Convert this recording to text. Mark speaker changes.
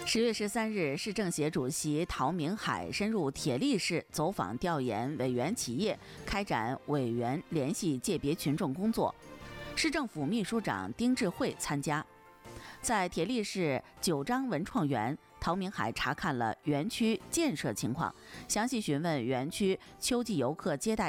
Speaker 1: 10月13日，市政协主席陶明海深入铁力市走访调研委员企业，开展委员联系界别群众工作。市政府秘书长丁智慧参加。在铁力市九张文创园，陶明海查看了园区建设情况，详细询问园区秋季游客接待